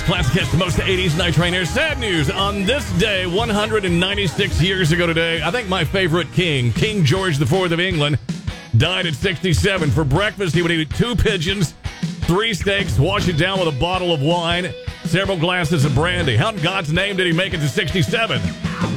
Classic hits, most 80s night trainers. Sad news on this day, 196 years ago today. I think my favorite king, King George IV of England, died at 67. For breakfast, he would eat 2 pigeons, 3 steaks, wash it down with a bottle of wine, several glasses of brandy. How in God's name did he make it to 67?